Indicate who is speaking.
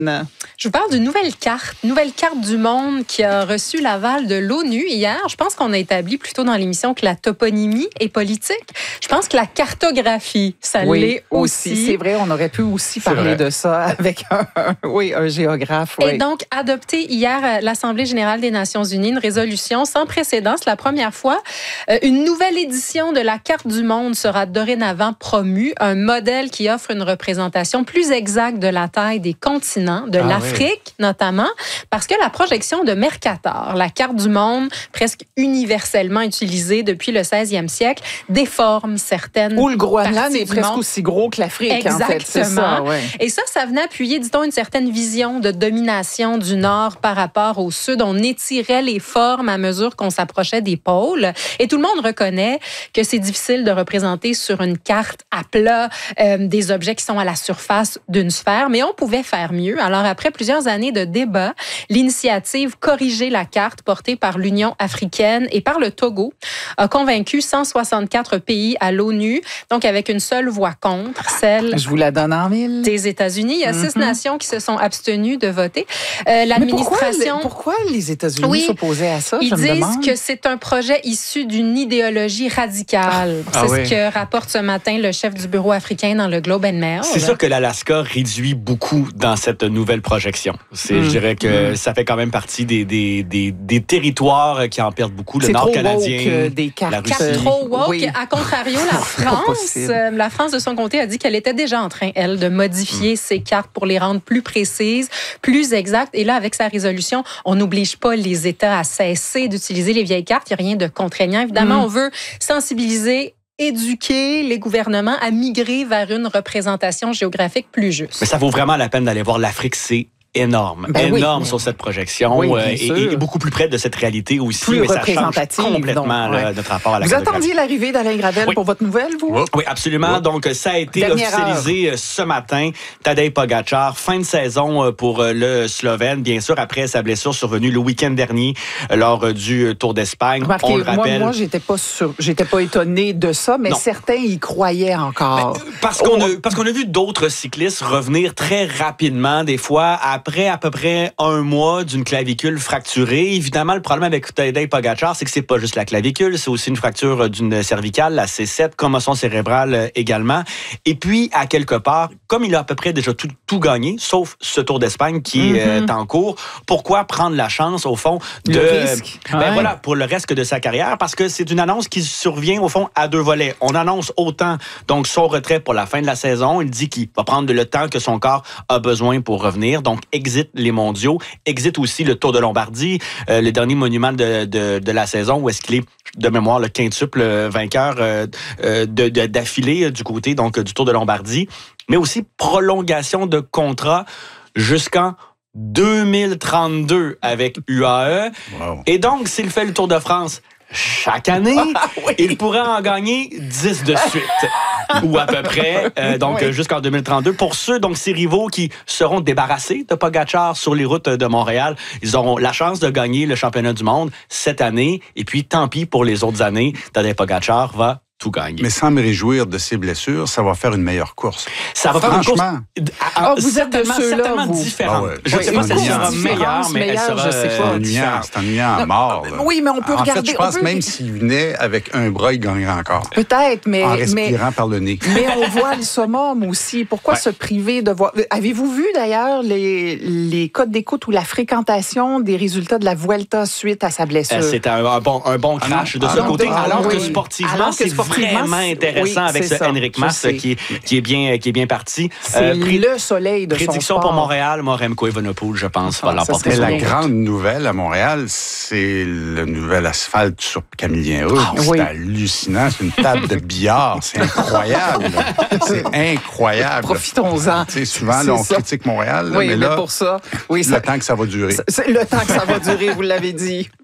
Speaker 1: Je vous parle d'une nouvelle carte du monde qui a reçu l'aval de l'ONU hier. Je pense qu'on a établi plus tôt dans l'émission que la toponymie est politique. Je pense que la cartographie, ça l'est aussi.
Speaker 2: C'est vrai, on aurait pu aussi parler de ça avec un géographe.
Speaker 1: Et donc, adopté hier à l'Assemblée générale des Nations unies, une résolution sans précédent. C'est la première fois. Une nouvelle édition de la carte du monde sera dorénavant promue. Un modèle qui offre une représentation plus exacte de la taille des continents, de l'Afrique notamment, parce que la projection de Mercator, la carte du monde presque universellement utilisée depuis le 16e siècle, déforme certaines
Speaker 2: où le Groenland est presque
Speaker 1: monde.
Speaker 2: Aussi gros que l'Afrique,
Speaker 1: Exactement.
Speaker 2: En fait. C'est ça, ouais.
Speaker 1: Et ça venait appuyer, dit-on, une certaine vision de domination du Nord par rapport au Sud. On étirait les formes à mesure qu'on s'approchait des pôles. Et tout le monde reconnaît que c'est difficile de représenter sur une carte à plat des objets qui sont à la surface d'une sphère, mais on pouvait faire mieux. Alors, après plusieurs années de débats, l'initiative Corriger la carte, portée par l'Union africaine et par le Togo, a convaincu 164 pays à l'ONU, donc avec une seule voix contre, celle
Speaker 2: Je vous la donne en mille.
Speaker 1: des États-Unis. Il y a 6 nations qui se sont abstenues de voter. L'administration...
Speaker 2: Pourquoi les États-Unis s'opposaient à ça?
Speaker 1: Ils disent que c'est un projet issu d'une idéologie radicale. C'est ce que rapporte ce matin le chef du bureau africain dans le Globe and Mail.
Speaker 3: C'est sûr que l'Alaska réduit beaucoup dans cette nouvelle projection. Je dirais que ça fait quand même partie des territoires qui en perdent beaucoup. Le Nord canadien,
Speaker 2: des cartes.
Speaker 3: la Russie.
Speaker 1: Trop woke. À contrario, la France, de son côté, a dit qu'elle était déjà en train, elle, de modifier ses cartes pour les rendre plus précises, plus exactes. Et là, avec sa résolution, on n'oblige pas les États à cesser d'utiliser les vieilles cartes. Il n'y a rien de contraignant. Évidemment, on veut sensibiliser, éduquer les gouvernements à migrer vers une représentation géographique plus juste.
Speaker 3: Mais ça vaut vraiment la peine d'aller voir l'Afrique, c'est énorme. Énorme sur cette projection et beaucoup plus près de cette réalité aussi.
Speaker 2: Plus
Speaker 3: mais ça change
Speaker 2: représentative,
Speaker 3: complètement notre rapport à la
Speaker 2: Vous attendiez l'arrivée d'Alain Gravel pour votre nouvelle, vous?
Speaker 3: Oui, absolument. Donc, ça a été officialisé ce matin. Tadej Pogačar, fin de saison pour le Slovène, bien sûr, après sa blessure survenue le week-end dernier lors du Tour d'Espagne.
Speaker 2: Remarquez,
Speaker 3: on le rappelle.
Speaker 2: Moi, j'étais pas étonné de ça, mais certains y croyaient encore.
Speaker 3: Parce qu'on a vu d'autres cyclistes revenir très rapidement, des fois, après à peu près un mois d'une clavicule fracturée. Évidemment, le problème avec Tadej Pogačar, c'est que c'est pas juste la clavicule, c'est aussi une fracture d'une cervicale, la C7, commotion cérébrale également. Et puis, à quelque part, comme il a à peu près déjà tout gagné, sauf ce Tour d'Espagne qui est en cours, pourquoi prendre la chance, au fond, de...
Speaker 2: Le risque.
Speaker 3: Voilà, pour le reste de sa carrière, parce que c'est une annonce qui survient, au fond, à 2 volets. On annonce autant, donc, son retrait pour la fin de la saison. Il dit qu'il va prendre le temps que son corps a besoin pour revenir. Donc, exit les mondiaux, exit aussi le Tour de Lombardie, le dernier monument de la saison, où est-ce qu'il est, de mémoire, le quintuple vainqueur d'affilée du côté donc du Tour de Lombardie, mais aussi prolongation de contrat jusqu'en 2032 avec UAE. Wow. Et donc, s'il fait le Tour de France chaque année, il pourrait en gagner 10 de suite, ou à peu près, jusqu'en 2032. Pour ceux, donc, ces rivaux qui seront débarrassés de Pogačar sur les routes de Montréal, ils auront la chance de gagner le championnat du monde cette année, et puis tant pis pour les autres années, Tadej Pogačar va tout gagner.
Speaker 4: Mais sans me réjouir de ces blessures, ça va faire une meilleure course.
Speaker 3: Ça va faire une course.
Speaker 2: Vous êtes de ceux-là,
Speaker 3: certainement différente. Je ne sais pas si elle sera meilleure, mais elle sera
Speaker 4: c'est ennuyant à mort.
Speaker 2: Oui, mais on peut regarder.
Speaker 4: En fait, je pense même s'il venait avec un bras, il gagnerait encore.
Speaker 2: Peut-être, mais...
Speaker 4: En respirant par le nez.
Speaker 2: Mais on voit le summum aussi. Pourquoi se priver de voir... Avez-vous vu, d'ailleurs, les codes d'écoute ou la fréquentation des résultats de la Vuelta suite à sa blessure?
Speaker 3: C'est un bon crash de ce côté, alors que sportivement, c'est vraiment intéressant avec ce Henrik Mas qui est bien parti.
Speaker 2: C'est le soleil de son sport.
Speaker 3: Prédiction pour Montréal, Remco Evenepoel, je pense, va l'emporter.
Speaker 4: La grande nouvelle à Montréal, c'est le nouvel asphalte sur Camillien Roux. C'est hallucinant, c'est une table de billard, c'est incroyable. C'est incroyable.
Speaker 2: Profitons-en.
Speaker 4: Souvent, là, on critique Montréal, mais là,
Speaker 2: pour ça,
Speaker 4: le temps que ça va durer.
Speaker 2: C'est le temps que ça va durer, vous l'avez dit.